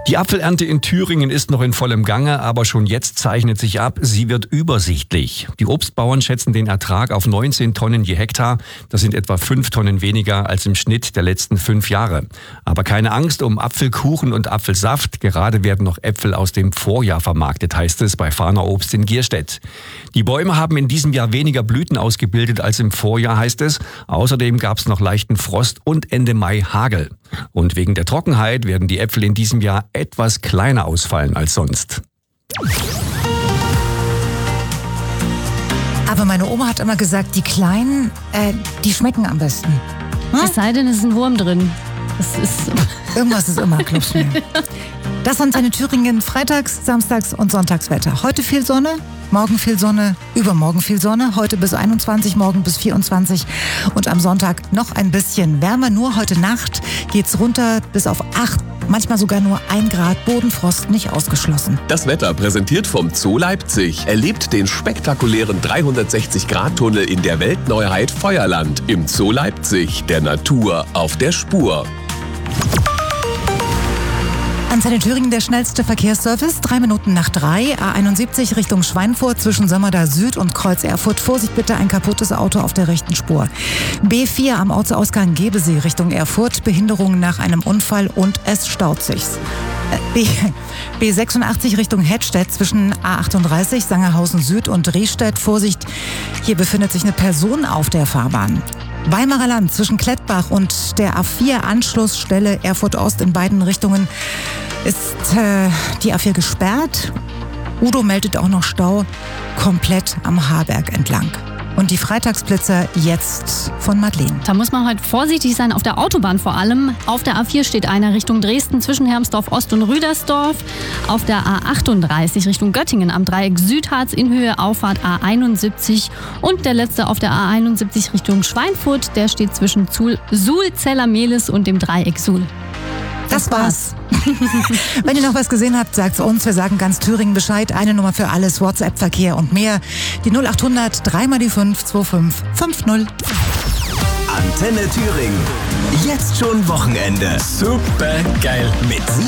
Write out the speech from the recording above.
Die Apfelernte in Thüringen ist noch in vollem Gange, aber schon jetzt zeichnet sich ab, sie wird übersichtlich. Die Obstbauern schätzen den Ertrag auf 19 Tonnen je Hektar. Das sind etwa 5 Tonnen weniger als im Schnitt der letzten 5 Jahre. Aber keine Angst um Apfelkuchen und Apfelsaft. Gerade werden noch Äpfel aus dem Vorjahr vermarktet, heißt es bei Farner Obst in Gierstedt. Die Bäume haben in diesem Jahr weniger Blüten ausgebildet als im Vorjahr, heißt es. Außerdem gab es noch leichten Frost und Ende Mai Hagel. Und wegen der Trockenheit werden die Äpfel in diesem Jahr etwas kleiner ausfallen als sonst. Aber meine Oma hat immer gesagt, die Kleinen, die schmecken am besten. Es sei denn, es ist ein Wurm drin. Irgendwas ist immer, glaubst du mir. Das sind seine Thüringen Freitags-, Samstags- und Sonntagswetter. Heute viel Sonne, morgen viel Sonne, übermorgen viel Sonne. Heute bis 21, morgen bis 24 und am Sonntag noch ein bisschen wärmer. Nur heute Nacht geht's runter bis auf 8, manchmal sogar nur 1 Grad. Bodenfrost nicht ausgeschlossen. Das Wetter präsentiert vom Zoo Leipzig. Erlebt den spektakulären 360-Grad-Tunnel in der Weltneuheit Feuerland im Zoo Leipzig. Der Natur auf der Spur. Antenne Thüringen, der schnellste Verkehrsservice. 3 Minuten nach 3. A71 Richtung Schweinfurt zwischen Sömmerda Süd und Kreuz Erfurt. Vorsicht bitte, ein kaputtes Auto auf der rechten Spur. B4 am Ortsausgang Gebesee Richtung Erfurt. Behinderung nach einem Unfall und es staut sich. B86 Richtung Hettstedt zwischen A38 Sangerhausen Süd und Rehstedt. Vorsicht, hier befindet sich eine Person auf der Fahrbahn. Weimarer Land zwischen Klettbach und der A4 Anschlussstelle Erfurt Ost in beiden Richtungen ist die A4 gesperrt. Udo meldet auch noch Stau komplett am Haarberg entlang. Und die Freitagsblitzer jetzt von Madeleine. Da muss man halt vorsichtig sein, auf der Autobahn vor allem. Auf der A4 steht einer Richtung Dresden zwischen Hermsdorf Ost und Rüdersdorf. Auf der A38 Richtung Göttingen am Dreieck Südharz in Höhe Auffahrt A71. Und der letzte auf der A71 Richtung Schweinfurt, der steht zwischen Suhl, Zeller-Mehlis und dem Dreieck Suhl. Das war's. Wenn ihr noch was gesehen habt, sagt's uns. Wir sagen ganz Thüringen Bescheid. Eine Nummer für alles, WhatsApp-Verkehr und mehr. Die 0800 3 mal die 5 25 50. Antenne Thüringen. Jetzt schon Wochenende. Super geil. Mit